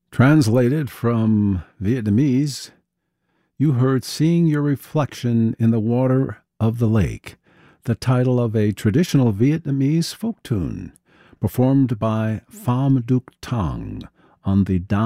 Translated from Vietnamese, you heard Seeing Your Reflection in the Water of the Lake, the title of a traditional Vietnamese folk tune performed by Pham Duc Thang on the